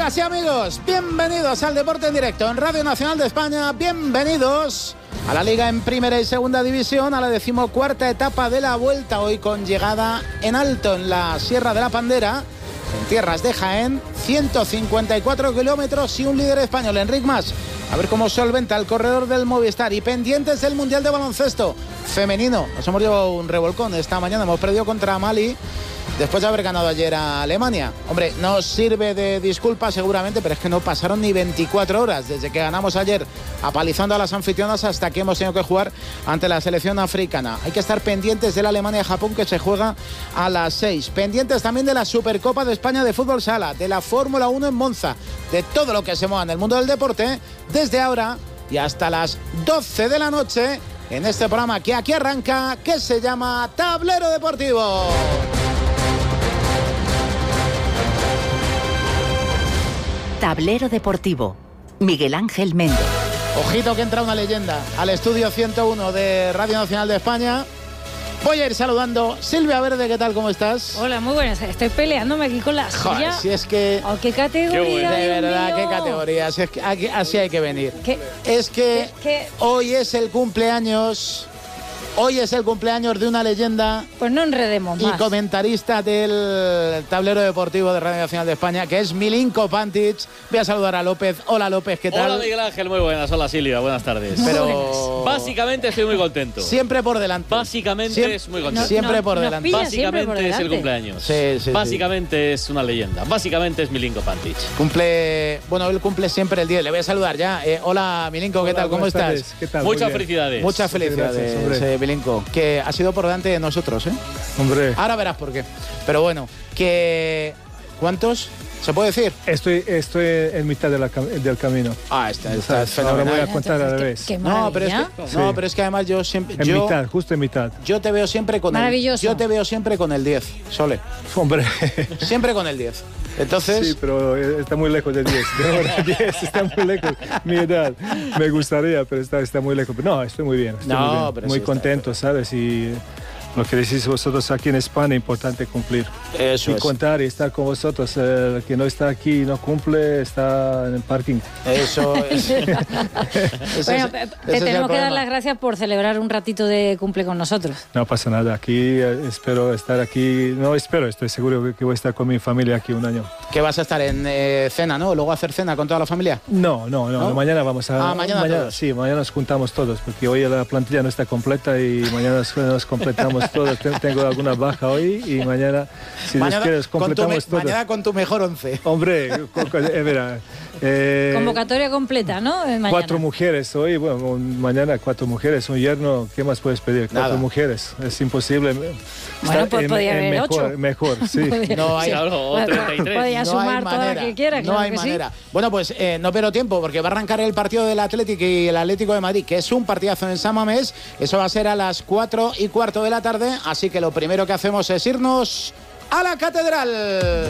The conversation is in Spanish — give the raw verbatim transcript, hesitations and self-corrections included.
Amigas y amigos, bienvenidos al Deporte en Directo en Radio Nacional de España, bienvenidos a la Liga en Primera y Segunda División, a la decimocuarta etapa de la Vuelta, hoy con llegada en alto en la Sierra de la Pandera, en tierras de Jaén, ciento cincuenta y cuatro kilómetros y un líder español, Enric Mas. A ver cómo solventa el corredor del Movistar. Y pendientes del Mundial de Baloncesto Femenino. Nos hemos llevado un revolcón esta mañana, hemos perdido contra Mali después de haber ganado ayer a Alemania. Hombre, no sirve de disculpa seguramente, pero es que no pasaron ni veinticuatro horas desde que ganamos ayer apalizando a las anfitrionas hasta que hemos tenido que jugar ante la selección africana. Hay que estar pendientes de la Alemania-Japón, que se juega a las seis. Pendientes también de la Supercopa de España de Fútbol Sala, de la Fórmula uno en Monza, de todo lo que se mueva en el mundo del deporte, desde ahora y hasta las doce de la noche, en este programa que aquí arranca, que se llama Tablero Deportivo. Tablero Deportivo, Miguel Ángel Méndez. Ojito que entra una leyenda al estudio ciento uno de Radio Nacional de España. Voy a ir saludando. Silvia Verde, ¿qué tal? ¿Cómo estás? Hola, muy buenas. Estoy peleándome aquí con la Joder, silla. si es que... Oh, ¿qué categoría? Qué bueno. De verdad, mío. qué categoría. Si es que aquí, así hay que venir. ¿Qué? Es que ¿Qué? ¿Qué? hoy es el cumpleaños... Hoy es el cumpleaños de una leyenda. Pues no enredemos más. Y comentarista del Tablero Deportivo de Radio Nacional de España, que es Milinko Pantic. Voy a saludar a López. Hola, López, ¿qué tal? Hola, Miguel Ángel, muy buenas. Hola, Silvia, buenas tardes. Pero... Básicamente estoy muy contento. Siempre por delante. Básicamente siempre, es muy contento. No, siempre no, por nos delante. pilla Básicamente siempre por es el delante. cumpleaños. Sí, sí, Básicamente sí. Es una leyenda. Básicamente es Milinko Pantic. Cumple... Bueno, él cumple siempre el diez. Le voy a saludar ya. Eh, hola, Milinko, ¿qué Hola, tal? ¿Cómo estás? Tardes. ¿Qué tal? Muchas felicidades. Muchas felicidades, Gracias, eh, Milinko. Que ha sido por delante de nosotros, ¿eh? Hombre. Ahora verás por qué. Pero bueno, que... ¿Cuántos? ¿Se puede decir? Estoy, estoy en mitad de la, del camino. Ah, está, está Entonces, ahora voy a fenomenal. contar al Qué- revés. qué No, pero es que, maravilla. Sí. no, pero es que además yo siempre... En Yo, mitad, justo en mitad. yo te veo siempre con el... Maravilloso. Yo te veo siempre con el diez, Sole. Hombre. Siempre con el diez. Entonces... Sí, pero está muy lejos del diez. De ahora, diez está muy lejos. Mi edad. Me gustaría, pero está, está muy lejos. No, estoy muy bien. Estoy No, muy, bien. pero muy sí está contento, ¿sabes? Y lo que decís vosotros aquí en España, importante cumplir. Eso y es. contar y estar con vosotros. El que no está aquí y no cumple, está en el parking. Eso es. Ese Bueno, es- te ese es tenemos el que dar problema. las gracias por celebrar un ratito de cumple con nosotros. No pasa nada, aquí eh, espero estar aquí, no espero, estoy seguro que, que voy a estar con mi familia aquí un año. Que vas a estar en eh, cena, ¿no? Luego a hacer cena con toda la familia. No, no, no, ¿No? mañana vamos a... Ah, mañana todos. Sí, mañana nos juntamos todos, porque hoy la plantilla no está completa y mañana nos, nos completamos todos. Ten- Tengo alguna baja hoy y mañana, si mañana, Dios quiere, con tu, me- completamos todos. mañana con tu mejor once. Hombre, co- co- eh, mira, eh, Convocatoria completa, ¿no? Eh, mañana. cuatro mujeres hoy, bueno, un- mañana cuatro mujeres, un yerno, ¿qué más puedes pedir? Cuatro Nada. mujeres, es imposible. Bueno, pues podía haber mejor, ocho. Mejor, sí. No hay, Claro, o treinta y tres. Podía no sumar hay toda manera. la que quiera, no claro hay que sí. manera. Bueno, pues eh, no pierdo tiempo porque va a arrancar el partido del Atlético y el Atlético de Madrid, que es un partidazo en San Mamés. Eso va a ser a las cuatro y cuarto de la tarde. Así que lo primero que hacemos es irnos a la catedral.